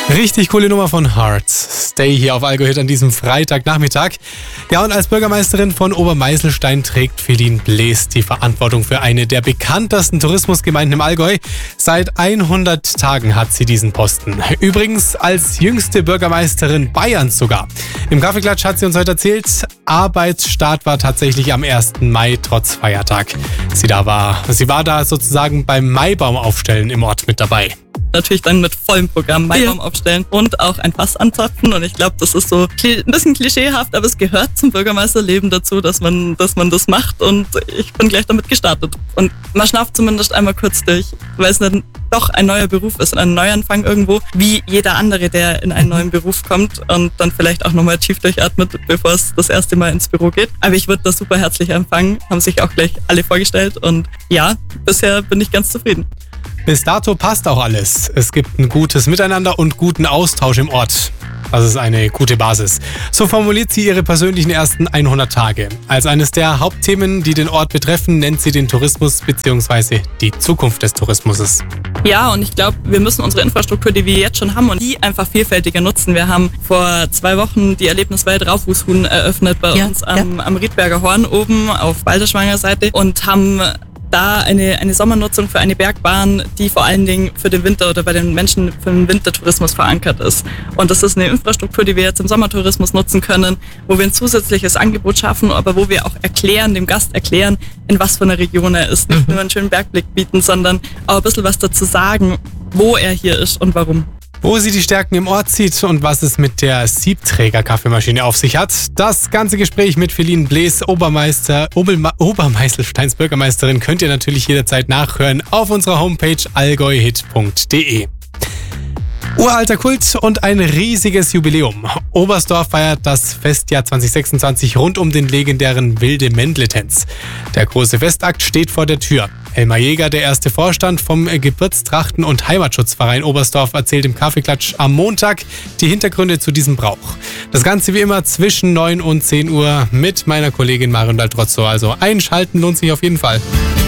Richtig coole Nummer von Heart. Stay hier auf Allgäu Hit an diesem Freitagnachmittag. Ja, und als Bürgermeisterin von Obermeißelstein trägt Feline Blees die Verantwortung für eine der bekanntesten Tourismusgemeinden im Allgäu. Seit 100 Tagen hat sie diesen Posten. Übrigens als jüngste Bürgermeisterin Bayerns sogar. Im Kaffeeklatsch hat sie uns heute erzählt, Arbeitsstart war tatsächlich am 1. Mai trotz Feiertag. Sie war da sozusagen beim Maibaumaufstellen im Ort mit dabei. Natürlich dann mit vollem Programm Maibaum aufstellen und auch ein Fass anzapfen. Und ich glaube, das ist so ein bisschen klischeehaft, aber es gehört zum Bürgermeisterleben dazu, dass man das macht. Und ich bin gleich damit gestartet. Und man schnauft zumindest einmal kurz durch, weil es dann doch ein neuer Beruf ist, ein Neuanfang irgendwo, wie jeder andere, der in einen neuen Beruf kommt und dann vielleicht auch nochmal tief durchatmet, bevor es das erste Mal ins Büro geht. Aber ich wurde da super herzlich empfangen, haben sich auch gleich alle vorgestellt und ja, bisher bin ich ganz zufrieden. Bis dato passt auch alles. Es gibt ein gutes Miteinander und guten Austausch im Ort. Das ist eine gute Basis. So formuliert sie ihre persönlichen ersten 100 Tage. Als eines der Hauptthemen, die den Ort betreffen, nennt sie den Tourismus bzw. die Zukunft des Tourismus. Ja, und ich glaube, wir müssen unsere Infrastruktur, die wir jetzt schon haben, und die einfach vielfältiger nutzen. Wir haben vor 2 Wochen die Erlebniswelt Raufußhuhn eröffnet bei uns am Riedberger Horn oben auf Balderschwanger Seite und haben da eine Sommernutzung für eine Bergbahn, die vor allen Dingen für den Winter oder bei den Menschen für den Wintertourismus verankert ist. Und das ist eine Infrastruktur, die wir jetzt im Sommertourismus nutzen können, wo wir ein zusätzliches Angebot schaffen, aber wo wir auch dem Gast erklären, in was für einer Region er ist. Nicht nur einen schönen Bergblick bieten, sondern auch ein bisschen was dazu sagen, wo er hier ist und warum. Wo sie die Stärken im Ort sieht und was es mit der Siebträger-Kaffeemaschine auf sich hat. Das ganze Gespräch mit Feline Blees, Obermeißelsteins Bürgermeisterin, könnt ihr natürlich jederzeit nachhören auf unserer Homepage allgäuhit.de. Uralter Kult und ein riesiges Jubiläum. Oberstdorf feiert das Festjahr 2026 rund um den legendären Wilde Mendle-Tänz. Der große Festakt steht vor der Tür. Elmar Jäger, der erste Vorstand vom Gebirgstrachten- und Heimatschutzverein Oberstdorf, erzählt im Kaffeeklatsch am Montag die Hintergründe zu diesem Brauch. Das Ganze wie immer zwischen 9 und 10 Uhr mit meiner Kollegin Marion Daltrozzo. Also einschalten lohnt sich auf jeden Fall.